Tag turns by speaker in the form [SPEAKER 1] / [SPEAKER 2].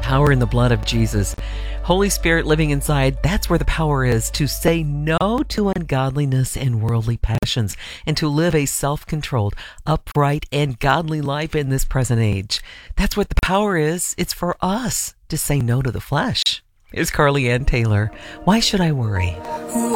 [SPEAKER 1] power in the blood of Jesus. Holy Spirit living inside, that's where the power is, to say no to ungodliness and worldly passions, and to live a self-controlled, upright, and godly life in this present age. That's what the power is. It's for us to say no to the flesh. Here's Carly Ann Taylor. Why should I worry?